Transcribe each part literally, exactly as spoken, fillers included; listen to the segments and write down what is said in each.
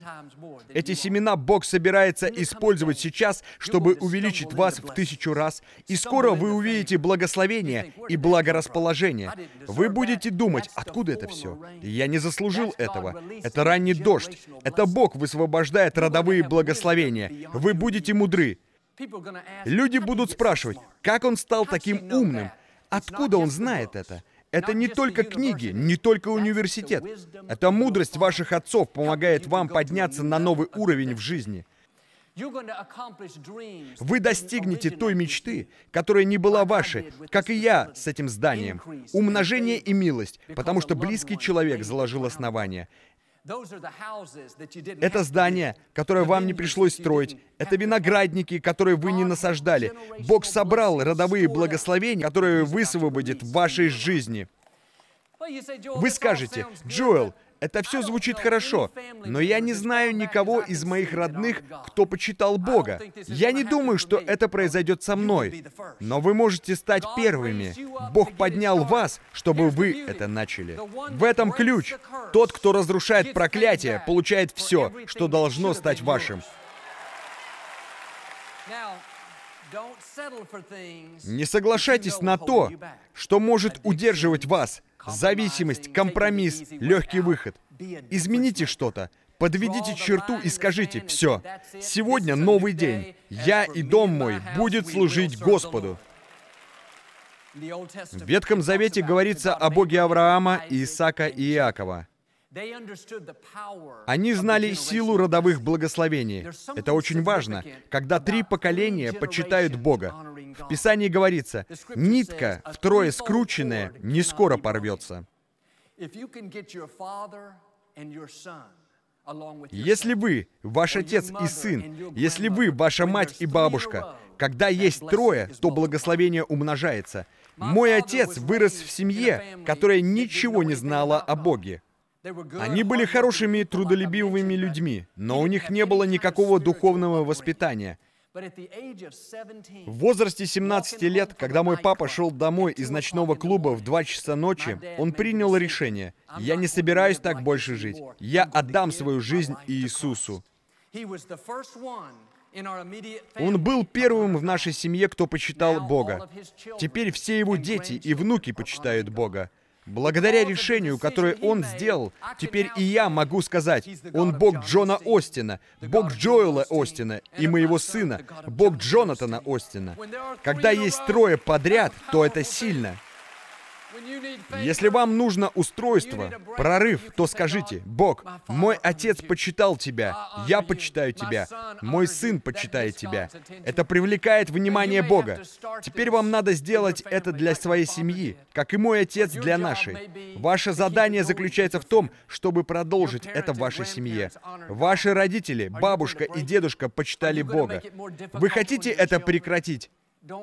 Эти семена Бог собирается использовать сейчас, чтобы увеличить вас в тысячу раз, и скоро вы увидите благословение и благорасположение. Вы будете думать, откуда это все? Я не заслужил этого. Это ранний дождь. Это Бог высвобождает родовые благословения. Вы будете мудры. Люди будут спрашивать, как он стал таким умным? Откуда он знает это? Это не только книги, не только университет. Это мудрость ваших отцов помогает вам подняться на новый уровень в жизни. Вы достигнете той мечты, которая не была вашей, как и я с этим зданием. Умножение и милость, потому что близкий человек заложил основание. Это здание, которое вам не пришлось строить. Это виноградники, которые вы не насаждали. Бог собрал родовые благословения, которые высвободит в вашей жизни. Вы скажете, Джоэл, это все звучит хорошо, но я не знаю никого из моих родных, кто почитал Бога. Я не думаю, что это произойдет со мной. Но вы можете стать первыми. Бог поднял вас, чтобы вы это начали. В этом ключ. Тот, кто разрушает проклятие, получает все, что должно стать вашим. Не соглашайтесь на то, что может удерживать вас. Зависимость, компромисс, легкий выход. Измените что-то. Подведите черту и скажите, все, сегодня новый день. Я и дом мой будет служить Господу. В Ветхом Завете говорится о Боге Авраама, Исаака и Иакова. Они знали силу родовых благословений. Это очень важно, когда три поколения почитают Бога. В Писании говорится, нитка, втрое скрученная, не скоро порвется. Если вы, ваш отец и сын, если вы, ваша мать и бабушка, когда есть трое, то благословение умножается. Мой отец вырос в семье, которая ничего не знала о Боге. Они были хорошими, трудолюбивыми людьми, но у них не было никакого духовного воспитания. В возрасте семнадцати лет, когда мой папа шел домой из ночного клуба в два часа ночи, он принял решение: «Я не собираюсь так больше жить. Я отдам свою жизнь Иисусу». Он был первым в нашей семье, кто почитал Бога. Теперь все его дети и внуки почитают Бога. Благодаря решению, которое он сделал, теперь и я могу сказать, он Бог Джона Остина, Бог Джоэла Остина и моего сына, Бог Джонатана Остина. Когда есть трое подряд, то это сильно. Если вам нужно устройство, прорыв, то скажите: «Бог, мой отец почитал Тебя, я почитаю Тебя, мой сын почитает Тебя». Это привлекает внимание Бога. Теперь вам надо сделать это для своей семьи, как и мой отец для нашей. Ваше задание заключается в том, чтобы продолжить это в вашей семье. Ваши родители, бабушка и дедушка почитали Бога. Вы хотите это прекратить?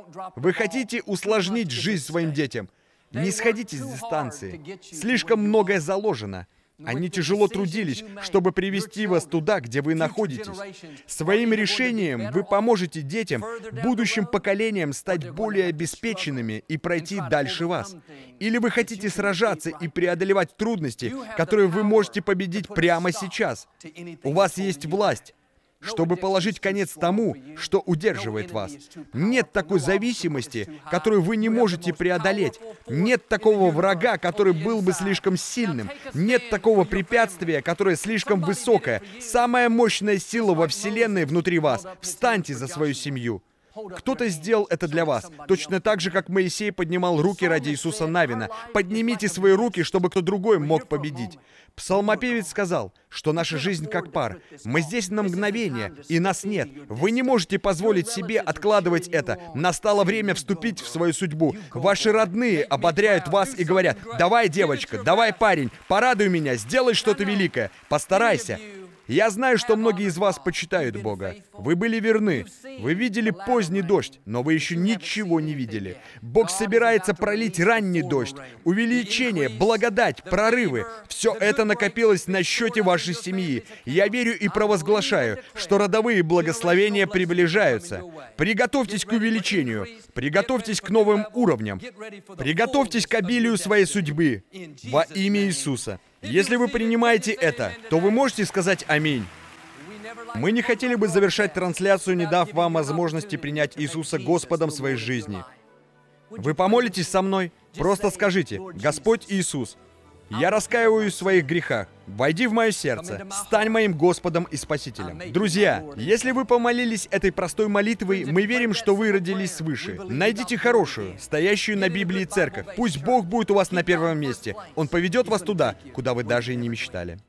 Вы хотите усложнить жизнь своим детям? Не сходите с дистанции. Слишком многое заложено. Они тяжело трудились, чтобы привести вас туда, где вы находитесь. Своим решением вы поможете детям, будущим поколениям стать более обеспеченными и пройти дальше вас. Или вы хотите сражаться и преодолевать трудности, которые вы можете победить прямо сейчас. У вас есть власть, чтобы положить конец тому, что удерживает вас. Нет такой зависимости, которую вы не можете преодолеть. Нет такого врага, который был бы слишком сильным. Нет такого препятствия, которое слишком высокое. Самая мощная сила во Вселенной внутри вас. Встаньте за свою семью. Кто-то сделал это для вас, точно так же, как Моисей поднимал руки ради Иисуса Навина. Поднимите свои руки, чтобы кто другой мог победить. Псалмопевец сказал, что наша жизнь как пар. Мы здесь на мгновение, и нас нет. Вы не можете позволить себе откладывать это. Настало время вступить в свою судьбу. Ваши родные ободряют вас и говорят: «Давай, девочка, давай, парень, порадуй меня, сделай что-то великое, постарайся». Я знаю, что многие из вас почитают Бога. Вы были верны. Вы видели поздний дождь, но вы еще ничего не видели. Бог собирается пролить ранний дождь, увеличение, благодать, прорывы. Все это накопилось на счете вашей семьи. Я верю и провозглашаю, что родовые благословения приближаются. Приготовьтесь к увеличению. Приготовьтесь к новым уровням. Приготовьтесь к обилию своей судьбы во имя Иисуса. Если вы принимаете это, то вы можете сказать «Аминь». Мы не хотели бы завершать трансляцию, не дав вам возможности принять Иисуса Господом своей жизни. Вы помолитесь со мной? Просто скажите: «Господь Иисус, я раскаиваюсь в своих грехах. Войди в мое сердце. Стань моим Господом и Спасителем». Друзья, если вы помолились этой простой молитвой, мы верим, что вы родились свыше. Найдите хорошую, стоящую на Библии церковь. Пусть Бог будет у вас на первом месте. Он поведет вас туда, куда вы даже и не мечтали.